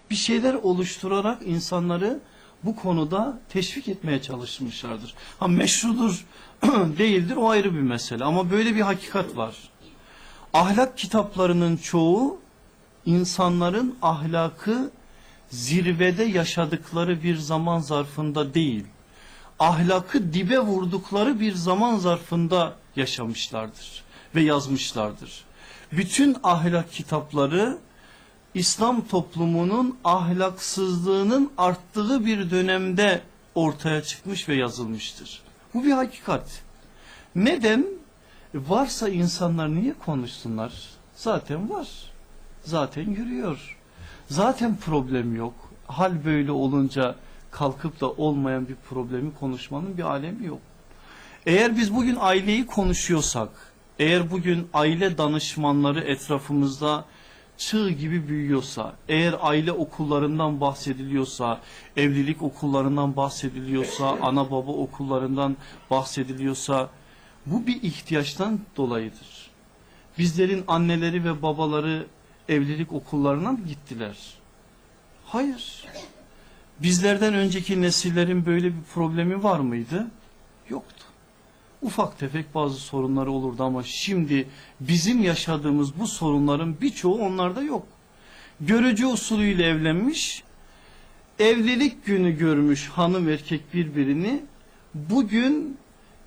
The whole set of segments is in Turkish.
Bir şeyler oluşturarak insanları bu konuda teşvik etmeye çalışmışlardır. Ha, meşrudur değildir, o ayrı bir mesele, ama böyle bir hakikat var. Ahlak kitaplarının çoğu insanların ahlakı zirvede yaşadıkları bir zaman zarfında değil, ahlakı dibe vurdukları bir zaman zarfında yaşamışlardır ve yazmışlardır. Bütün ahlak kitapları İslam toplumunun ahlaksızlığının arttığı bir dönemde ortaya çıkmış ve yazılmıştır. Bu bir hakikat. Neden? Varsa insanlar niye konuşsunlar? Zaten var. Zaten yürüyor. Zaten problem yok. Hal böyle olunca kalkıp da olmayan bir problemi konuşmanın bir alemi yok. Eğer biz bugün aileyi konuşuyorsak, eğer bugün aile danışmanları etrafımızda çığ gibi büyüyorsa, eğer aile okullarından bahsediliyorsa, evlilik okullarından bahsediliyorsa, ana baba okullarından bahsediliyorsa, bu bir ihtiyaçtan dolayıdır. Bizlerin anneleri ve babaları evlilik okullarına mı gittiler? Hayır. Bizlerden önceki nesillerin böyle bir problemi var mıydı? Yoktu. Ufak tefek bazı sorunları olurdu ama şimdi bizim yaşadığımız bu sorunların birçoğu onlarda yok. Görücü usulüyle evlenmiş, evlilik günü görmüş hanım erkek birbirini, bugün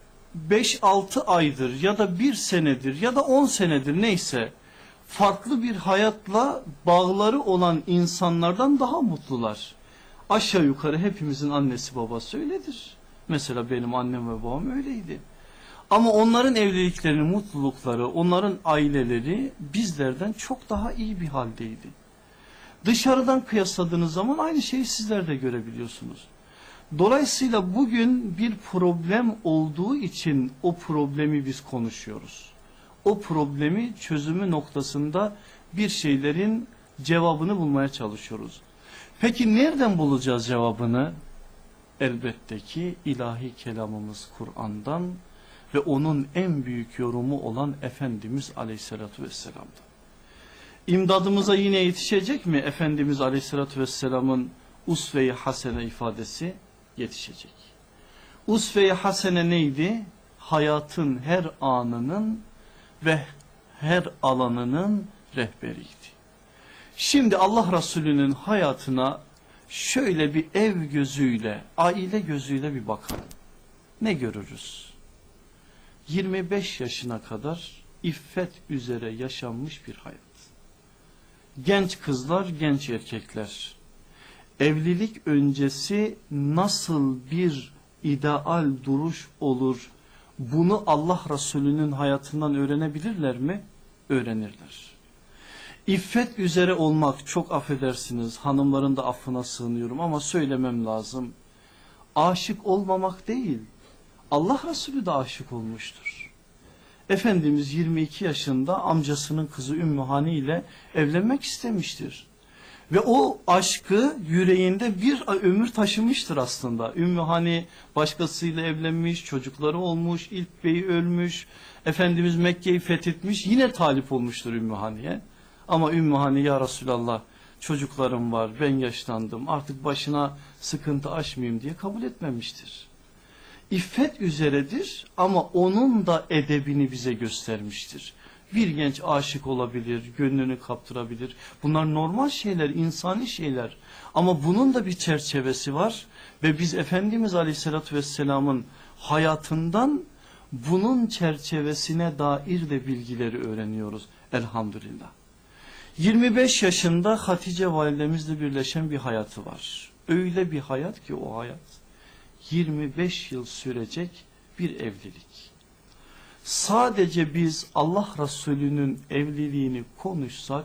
5-6 aydır ya da 1 senedir ya da 10 senedir neyse farklı bir hayatla bağları olan insanlardan daha mutlular. Aşağı yukarı hepimizin annesi babası öyledir. Mesela benim annem ve babam öyleydi. Ama onların evliliklerinin mutlulukları, onların aileleri bizlerden çok daha iyi bir haldeydi. Dışarıdan kıyasladığınız zaman aynı şeyi sizler de görebiliyorsunuz. Dolayısıyla bugün bir problem olduğu için o problemi biz konuşuyoruz. O problemi çözümü noktasında bir şeylerin cevabını bulmaya çalışıyoruz. Peki nereden bulacağız cevabını? Elbette ki ilahi kelamımız Kur'an'dan ve onun en büyük yorumu olan Efendimiz Aleyhisselatü Vesselam'dan. İmdadımıza yine yetişecek mi Efendimiz Aleyhisselatü Vesselam'ın usve-i hasene ifadesi? Yetişecek. Usve-i hasene neydi? Hayatın her anının ve her alanının rehberiydi. Şimdi Allah Resulü'nün hayatına şöyle bir ev gözüyle, aile gözüyle bir bakalım. Ne görürüz? 25 yaşına kadar iffet üzere yaşanmış bir hayat. Genç kızlar, genç erkekler. Evlilik öncesi nasıl bir ideal duruş olur? Bunu Allah Resulü'nün hayatından öğrenebilirler mi? Öğrenirler. İffet üzere olmak, çok affedersiniz, hanımların da affına sığınıyorum ama söylemem lazım. Aşık olmamak değil, Allah Resulü de aşık olmuştur. Efendimiz 22 yaşında amcasının kızı Ümmü Hani ile evlenmek istemiştir. Ve o aşkı yüreğinde bir ömür taşımıştır aslında. Ümmü Hani başkasıyla evlenmiş, çocukları olmuş, ilk beyi ölmüş. Efendimiz Mekke'yi fethetmiş, yine talip olmuştur Ümmü Hani'ye. Ama Ümmü Hani, ya Resulallah çocuklarım var, ben yaşlandım, artık başına sıkıntı açmayayım diye kabul etmemiştir. İffet üzeredir ama onun da edebini bize göstermiştir. Bir genç aşık olabilir, gönlünü kaptırabilir. Bunlar normal şeyler, insani şeyler. Ama bunun da bir çerçevesi var ve biz Efendimiz Aleyhisselatü Vesselam'ın hayatından bunun çerçevesine dair de bilgileri öğreniyoruz elhamdülillah. 25 yaşında Hatice validemizle birleşen bir hayatı var. Öyle bir hayat ki o hayat 25 yıl sürecek bir evlilik. Sadece biz Allah Resulü'nün evliliğini konuşsak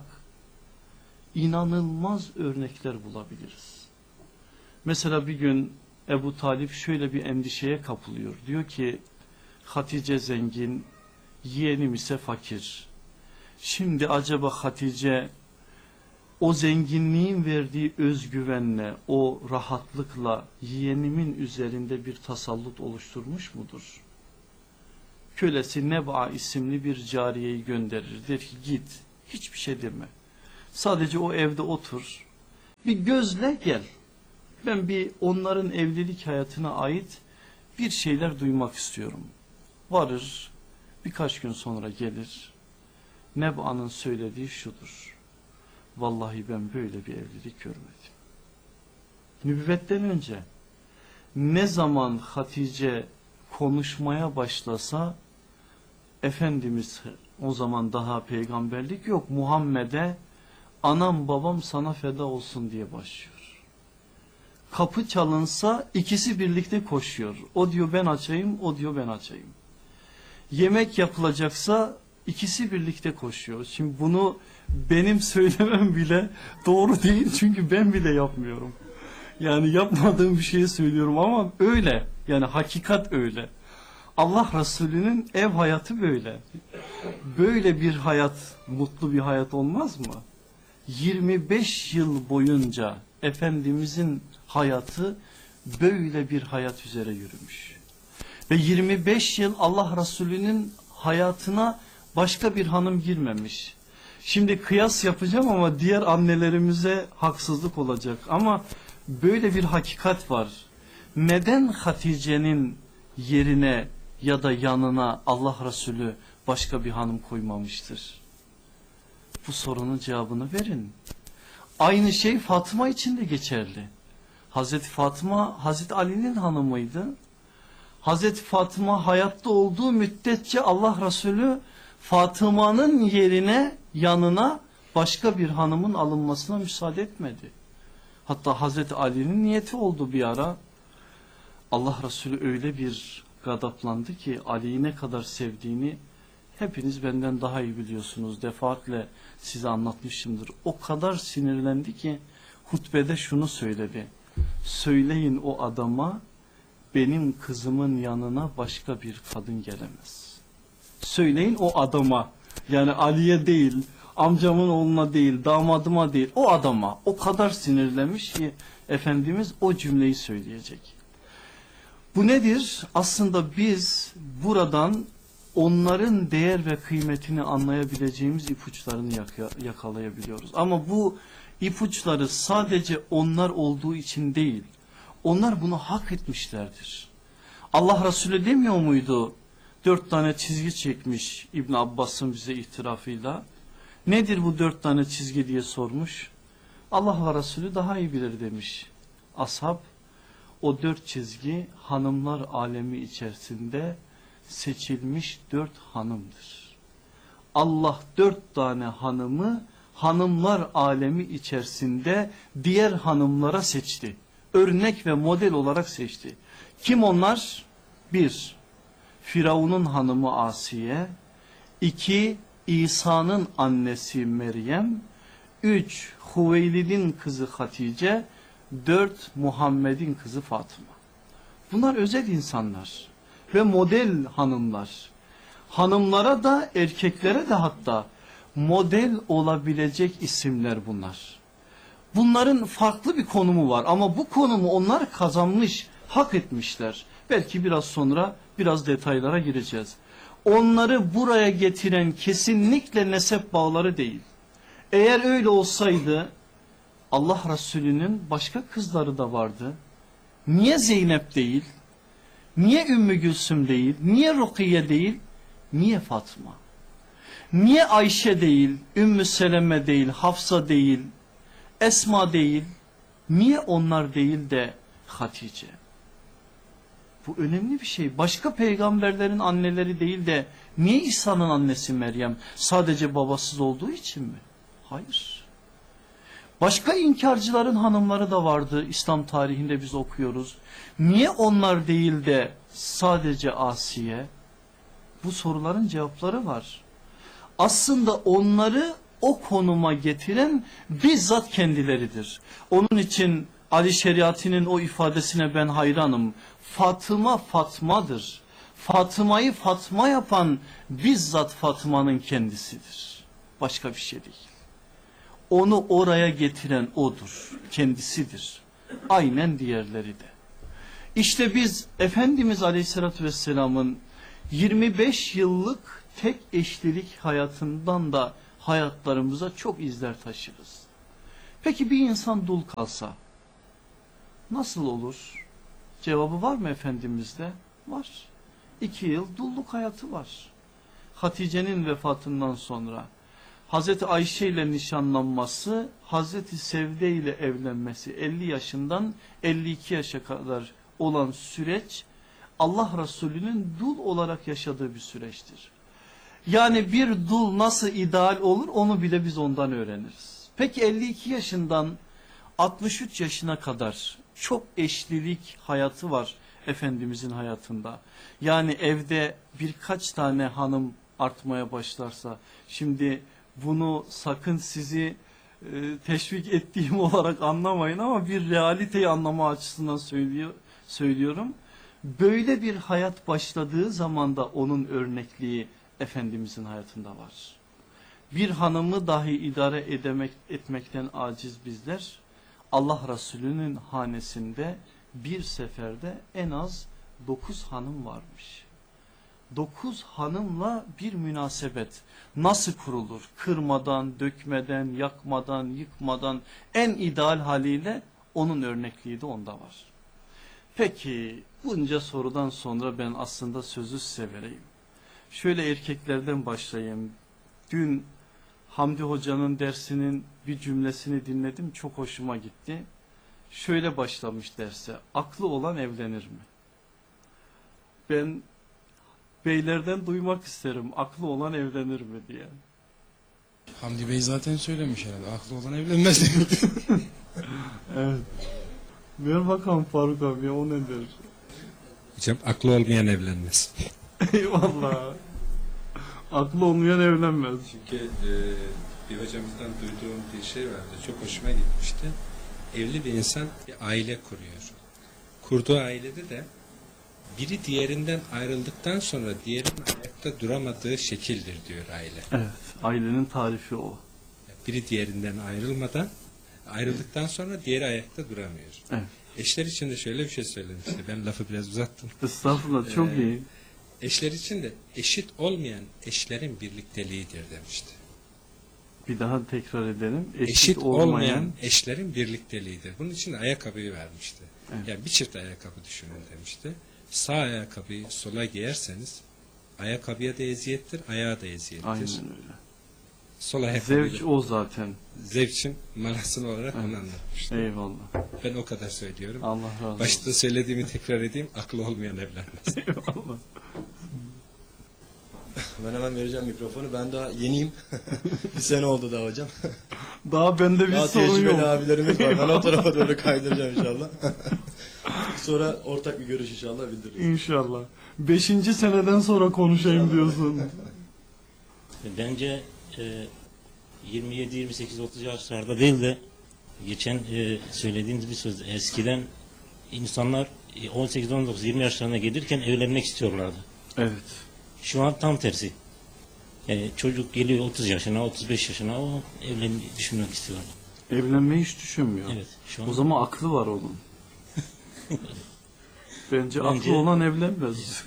inanılmaz örnekler bulabiliriz. Mesela bir gün Ebu Talip şöyle bir endişeye kapılıyor. Diyor ki Hatice zengin, yeğenim ise fakir. Şimdi acaba Hatice o zenginliğin verdiği özgüvenle, o rahatlıkla yeğenimin üzerinde bir tasallut oluşturmuş mudur? Kölesi Neb'a isimli bir cariyeyi gönderir. Der ki git, hiçbir şey deme. Sadece o evde otur. Bir gözle gel. Ben bir onların evlilik hayatına ait bir şeyler duymak istiyorum. Varır, birkaç gün sonra gelir. Neba'nın söylediği şudur: vallahi ben böyle bir evlilik görmedim. Nübüvvetten önce ne zaman Hatice konuşmaya başlasa, Efendimiz o zaman daha peygamberlik yok, Muhammed'e anam babam sana feda olsun diye başlıyor. Kapı çalınsa ikisi birlikte koşuyor. O diyor ben açayım, o diyor ben açayım. Yemek yapılacaksa ikisi birlikte koşuyor. Şimdi bunu benim söylemem bile doğru değil, çünkü ben bile yapmıyorum. Yani yapmadığım bir şeyi söylüyorum ama öyle. Yani hakikat öyle. Allah Resulü'nün ev hayatı böyle. Böyle bir hayat, mutlu bir hayat olmaz mı? 25 yıl boyunca Efendimizin hayatı böyle bir hayat üzere yürümüş. Ve 25 yıl Allah Resulü'nün hayatına başka bir hanım girmemiş. Şimdi kıyas yapacağım ama diğer annelerimize haksızlık olacak. Ama böyle bir hakikat var. Neden Hatice'nin yerine ya da yanına Allah Resulü başka bir hanım koymamıştır? Bu sorunun cevabını verin. Aynı şey Fatıma için de geçerli. Hazreti Fatıma Hazreti Ali'nin hanımıydı. Hazreti Fatıma hayatta olduğu müddetçe Allah Resulü Fatıma'nın yerine, yanına başka bir hanımın alınmasına müsaade etmedi. Hatta Hazreti Ali'nin niyeti oldu bir ara. Allah Resulü öyle bir gadaplandı ki, Ali'yi ne kadar sevdiğini hepiniz benden daha iyi biliyorsunuz. Defaatle size anlatmışımdır. O kadar sinirlendi ki hutbede şunu söyledi: söyleyin o adama, benim kızımın yanına başka bir kadın gelemez. Söyleyin o adama, yani Ali'ye değil, amcamın oğluna değil, damadıma değil, o adama. O kadar sinirlenmiş ki Efendimiz o cümleyi söyleyecek. Bu nedir? Aslında biz buradan onların değer ve kıymetini anlayabileceğimiz ipuçlarını yakalayabiliyoruz. Ama bu ipuçları sadece onlar olduğu için değil, onlar bunu hak etmişlerdir. Allah Resulü demiyor muydu? 4 tane çizgi çekmiş İbn Abbas'ın bize ihtirafıyla. Nedir bu 4 tane çizgi diye sormuş. Allah ve Resulü daha iyi bilir demiş. Ashab, o 4 çizgi hanımlar alemi içerisinde seçilmiş 4 hanımdır. Allah 4 tane hanımı hanımlar alemi içerisinde diğer hanımlara seçti. Örnek ve model olarak seçti. Kim onlar? 1. Firavun'un hanımı Asiye. 2. İsa'nın annesi Meryem. 3. Hüveylid'in kızı Hatice. 4. Muhammed'in kızı Fatıma. Bunlar özel insanlar ve model hanımlar. Hanımlara da erkeklere de hatta model olabilecek isimler bunlar. Bunların farklı bir konumu var ama bu konumu onlar kazanmış, hak etmişler. Belki biraz sonra biraz detaylara gireceğiz. Onları buraya getiren kesinlikle nesep bağları değil. Eğer öyle olsaydı Allah Resulü'nün başka kızları da vardı. Niye Zeynep değil? Niye Ümmü Gülsüm değil? Niye Rukiye değil? Niye Fatma? Niye Ayşe değil? Ümmü Seleme değil? Hafsa değil? Esma değil? Niye onlar değil de Hatice? Bu önemli bir şey. Başka peygamberlerin anneleri değil de niye İsa'nın annesi Meryem? Sadece babasız olduğu için mi? Hayır. Başka inkarcıların hanımları da vardı. İslam tarihinde biz okuyoruz. Niye onlar değil de sadece Asiye? Bu soruların cevapları var. Aslında onları o konuma getiren bizzat kendileridir. Onun için Ali Şeriati'nin o ifadesine ben hayranım. Fatıma Fatma'dır. Fatıma'yı Fatma yapan bizzat Fatma'nın kendisidir. Başka bir şey değil. Onu oraya getiren odur, kendisidir. Aynen diğerleri de. İşte biz Efendimiz Aleyhisselatü Vesselam'ın 25 yıllık tek eşlilik hayatından da hayatlarımıza çok izler taşırız. Peki bir insan dul kalsa nasıl olur? Cevabı var mı Efendimiz'de? Var. 2 yıl dulluk hayatı var. Hatice'nin vefatından sonra Hazreti Ayşe ile nişanlanması, Hazreti Sevde ile evlenmesi 50 yaşından 52 yaşa kadar olan süreç Allah Resulü'nün dul olarak yaşadığı bir süreçtir. Yani bir dul nasıl ideal olur onu bile biz ondan öğreniriz. Peki 52 yaşından 63 yaşına kadar çok eşlilik hayatı var Efendimizin hayatında. Yani evde birkaç tane hanım artmaya başlarsa, şimdi bunu sakın sizi teşvik ettiğim olarak anlamayın ama bir realiteyi anlama açısından söylüyorum. Böyle bir hayat başladığı zaman da onun örnekliği Efendimizin hayatında var. Bir hanımı dahi idare etmekten aciz bizler, Allah Resulü'nün hanesinde bir seferde en az 9 hanım varmış. 9 hanımla bir münasebet nasıl kurulur? Kırmadan, dökmeden, yakmadan, yıkmadan en ideal haliyle onun örnekliği de onda var. Peki bunca sorudan sonra ben aslında sözü size vereyim. Şöyle erkeklerden başlayayım. Dün Hamdi Hoca'nın dersinin bir cümlesini dinledim, çok hoşuma gitti. Şöyle başlamış derse: aklı olan evlenir mi? Ben beylerden duymak isterim, aklı olan evlenir mi diye. Hamdi Bey zaten söylemiş herhalde. Aklı olan evlenmez demek. Evet. Ver bakalım Faruk abi, o nedir? Hocam aklı olmayan evlenmez. Eyvallah. Aklı olmayan evlenmez. Çünkü bir hocamızdan duyduğum bir şey vardı. Çok hoşuma gitmişti. Evli bir insan bir aile kuruyor. Kurduğu ailede de biri diğerinden ayrıldıktan sonra diğerinin ayakta duramadığı şekildir diyor aile. Evet, ailenin tarifi o. Biri diğerinden ayrıldıktan sonra diğeri ayakta duramıyor. Evet. Eşler için de şöyle bir şey söylemişti. Ben lafı biraz uzattım. Estağfurullah, çok iyi. Eşler için de eşit olmayan eşlerin birlikteliğidir demişti. Bir daha tekrar edelim. Eşit olmayan eşlerin birlikteliğidir. Bunun için de ayakkabıyı vermişti. Evet. Yani bir çift ayakkabı düşünün demişti. Sağ ayakkabıyı sola giyerseniz ayakkabıya da eziyettir, ayağa da eziyettir. Aynen öyle. Sol ayakkabıyı Zevç o zaten. zevçin manasını olarak onu anlatmıştı. Eyvallah. Ben o kadar söylüyorum. Allah razı olsun. Başta söylediğimi tekrar edeyim. Aklı olmayan evlenmez. Eyvallah. Ben hemen vereceğim mikrofonu. Ben daha yeniyim. Bir sene oldu daha hocam. Daha bende bir Daha sorun tecrübeli yok. abilerimiz var. Ben o tarafa doğru kaydıracağım inşallah. Sonra ortak bir görüş inşallah bildiririz. İnşallah. 5. seneden sonra konuşayım diyorsun. Bence 27, 28, 30 yaşlarda değil de geçen söylediğiniz bir söz. Eskiden insanlar 18, 19, 20 yaşlarına gelirken evlenmek istiyorlardı. Evet. Şu an tam tersi. Yani çocuk geliyor 30 yaşına, 35 yaşına, o düşünmek istiyor. Evlenmeyi hiç düşünmüyor. Evet. Şu an O zaman aklı var onun. Bence aklı olan evlenmez.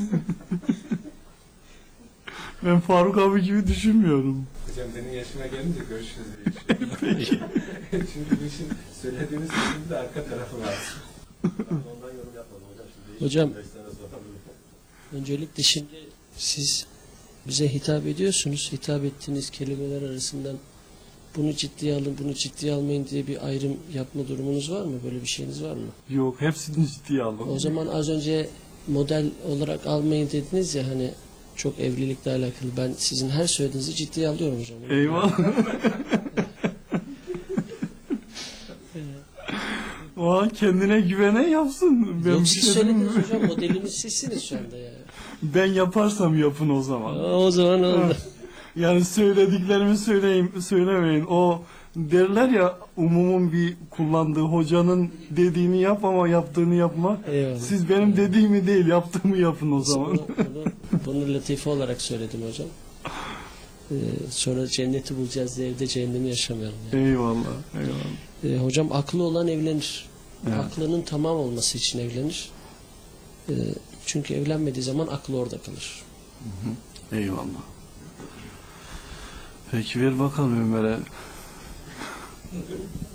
Ben Faruk abi gibi düşünmüyorum. Hocam benim yaşıma gelince görüşürüz. Peki. Çünkü bu işin söylediğiniz sözün de arka tarafı var. Ondan yorum yapmadım hocam. Şimdi Hocam, 5 sene sonra. öncelikle şimdi siz bize hitap ediyorsunuz. Hitap ettiğiniz kelimeler arasından bunu ciddiye alın, bunu ciddiye almayın diye bir ayrım yapma durumunuz var mı? Böyle bir şeyiniz var mı? Yok, hepsini ciddiye aldım. O zaman az önce model olarak almayın dediniz ya, hani çok evlilikle alakalı. Ben sizin her söylediğinizi ciddiye alıyorum hocam. Eyvallah. Vay, kendine güvene yapsın. Ben Yok, bir siz şey söylediniz demem. hocam, modelimiz sizsiniz şu anda ya. Ben yaparsam yapın o zaman. O zaman oldu. Yani söylediklerimi söylemeyin. O derler ya, umumun bir kullandığı, hocanın dediğini yap ama yaptığını yapma. Eyvallah. Siz benim dediğimi değil, yaptığımı yapın o zaman. Bunu latife olarak söyledim hocam. Sonra cenneti bulacağız diye evde cehennemi yaşamayalım. Yani. Eyvallah, eyvallah. Hocam aklı olan evlenir. Evet. Aklının tamam olması için evlenir. Çünkü evlenmediği zaman aklı orada kalır. Eyvallah. Peki ver bakalım Ömer'e.